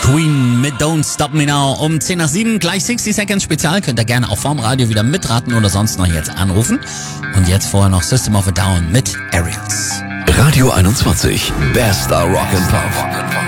Queen mit Don't Stop Me Now um 10 nach 7, gleich 60 Seconds Spezial. Könnt ihr gerne auch vorm Radio wieder mitraten oder sonst noch jetzt anrufen. Und jetzt vorher noch System of a Down mit Aerials. Radio 21, bester Rock and Pop.